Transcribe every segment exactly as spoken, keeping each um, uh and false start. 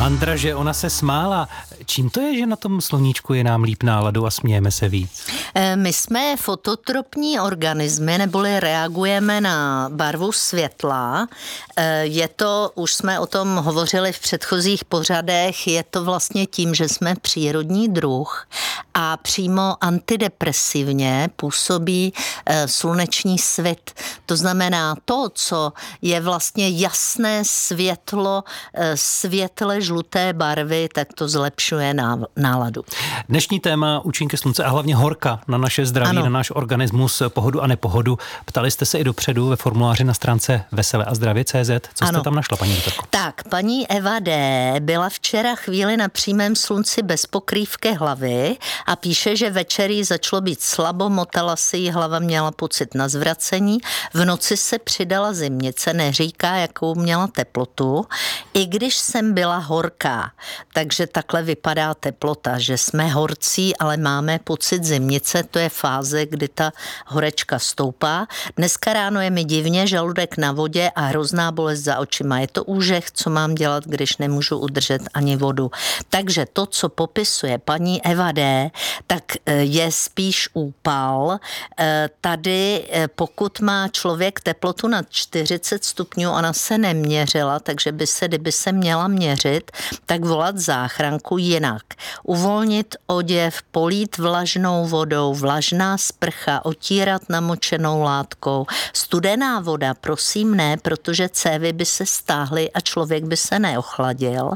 Andra, že ona se smála. Čím to je, že na tom sluníčku je nám líp náladu a smějeme se víc? My jsme fototropní organismy, neboli reagujeme na barvu světla. Je to, už jsme o tom hovořili v předchozích pořadech, je to vlastně tím, že jsme přírodní druh a přímo antidepresivně působí sluneční svit. To znamená to, co je vlastně jasné světlo, světle žluté barvy, tak to zlepšuje náladu. Dnešní téma účinky slunce a hlavně horka na naše zdraví, ano. Na náš organismus, pohodu a nepohodu. Ptali jste se i dopředu ve formuláři na stránce vesele a zdravě tečka cé zet. Co ano. jste tam našla, paní doktorko? Tak, paní Eva D. byla včera chvíli na přímém slunci bez pokrývky hlavy a píše, že večer jí začalo být slabo, motala si jí hlava, měla pocit na zvracení. V noci se přidala zimnice, neříká, jakou měla teplotu, i když jsem byla horká. Takže takhle vypadá teplota, že jsme horcí, ale máme pocit zimnice, to je fáze, kdy ta horečka stoupá. Dneska ráno je mi divně, žaludek na vodě a hrozná bolest za očima. Je to úžeh, co mám dělat, když nemůžu udržet ani vodu. Takže to, co popisuje paní Eva D., tak je spíš úpal. Tady, pokud má člověk teplotu nad čtyřicet stupňů, ona se neměřila, takže by se, kdyby se měla měřit, tak volat záchranku jinak. Uvolnit oděv, polít vlažnou vodou, vlažná sprcha, otírat namočenou látkou. Studená voda, prosím ne, protože cévy by se stáhly a člověk by se neochladil.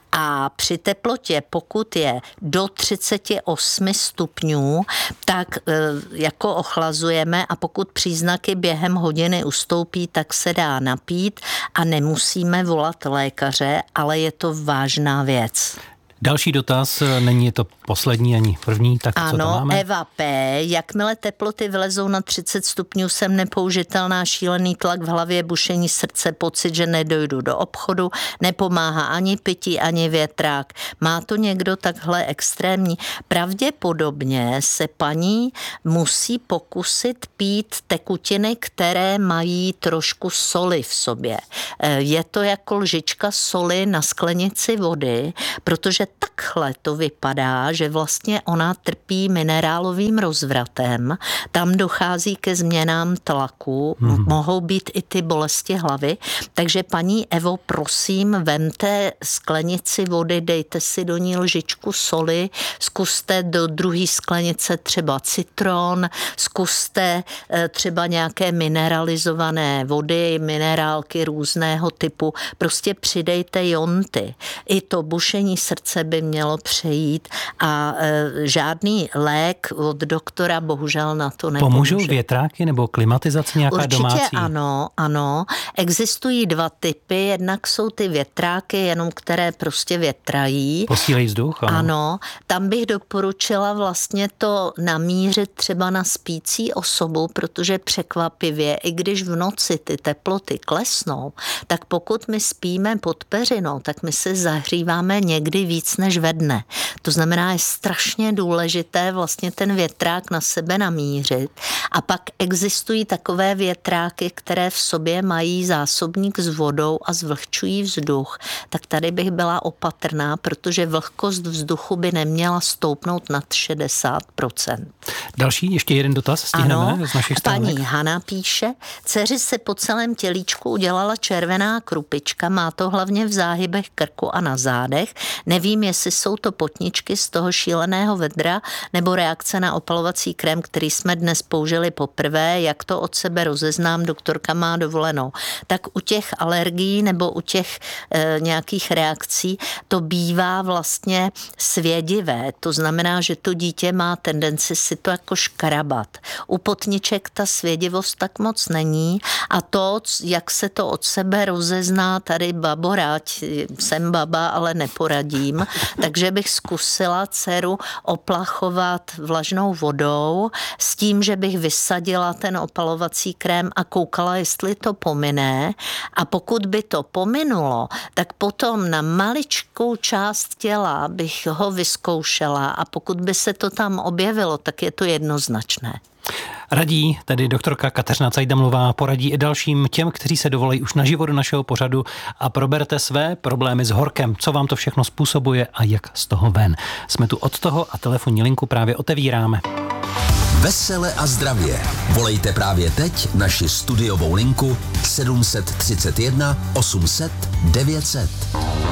A při teplotě, pokud je do třicet osm stupňů, tak jako ochlazujeme a pokud příznaky během hodiny ustoupí, tak se dá napít a nemusíme volat lékaře, ale je to vážná věc. Další dotaz, není to poslední ani první, tak ano, co to máme? Eva P. Jakmile teploty vylezou na třicet stupňů, jsem nepoužitelná, šílený tlak v hlavě, bušení srdce, pocit, že nedojdu do obchodu, nepomáhá ani pití, ani větrák. Má to někdo takhle extrémní? Pravděpodobně se paní musí pokusit pít tekutiny, které mají trošku soli v sobě. Je to jako lžička soli na sklenici vody, protože takhle to vypadá, že vlastně ona trpí minerálovým rozvratem, tam dochází ke změnám tlaku, hmm. mohou být i ty bolesti hlavy, takže paní Evo, prosím, vemte sklenici vody, dejte si do ní lžičku soli, zkuste do druhé sklenice třeba citron, zkuste třeba nějaké mineralizované vody, minerálky různého typu, prostě přidejte jonty. I to bušení srdce by mělo přejít a e, žádný lék od doktora bohužel na to nepomůže. Pomůžou větráky nebo klimatizace nějaká Určitě domácí? Určitě ano, ano. Existují dva typy, jednak jsou ty větráky, jenom které prostě větrají. Posílejí vzduch? Ano. Ano, tam bych doporučila vlastně to namířit třeba na spící osobu, protože překvapivě, i když v noci ty teploty klesnou, tak pokud my spíme pod peřinou, tak my se zahříváme někdy víc než ve dne. To znamená, je strašně důležité vlastně ten větrák na sebe namířit. A pak existují takové větráky, které v sobě mají zásobník s vodou a zvlhčují vzduch. Tak tady bych byla opatrná, protože vlhkost vzduchu by neměla stoupnout nad šedesát procent. Další, ještě jeden dotaz stihneme ano, z našich stránek. Paní Hana píše, dceři se po celém tělíčku udělala červená krupička, má to hlavně v záhybech krku a na zádech. Nevím, jestli jsou to potničky z toho šíleného vedra nebo reakce na opalovací krém, který jsme dnes použili poprvé. Jak to od sebe rozeznám, doktorka má dovolenou. Tak u těch alergií nebo u těch e, nějakých reakcí to bývá vlastně svědivé. To znamená, že to dítě má tendenci si to jako škarabat. U potniček ta svědivost tak moc není a to, jak se to od sebe rozezná, tady babo, rád jsem baba, ale neporadím, takže bych zkusila dceru oplachovat vlažnou vodou s tím, že bych vysadila ten opalovací krém a koukala, jestli to pomine. A pokud by to pominulo, tak potom na maličkou část těla bych ho vyzkoušela a pokud by se to tam objevilo, tak je to jednoznačné. Radí, tedy doktorka Kateřina Cajdamlová, poradí i dalším těm, kteří se dovolají už naživo do našeho pořadu a proberte své problémy s horkem, co vám to všechno způsobuje a jak z toho ven. Jsme tu od toho a telefonní linku právě otevíráme. Vesele a zdravě. Volejte právě teď naši studiovou linku sedm set třicet jedna osm set devět set.